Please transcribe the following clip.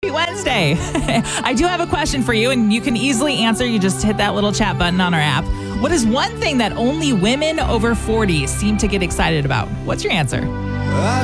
Happy Wednesday. I do have a question for you, and you can easily answer. You just hit that little chat button on our app. What is one thing that only women over 40 seem to get excited about? What's your answer?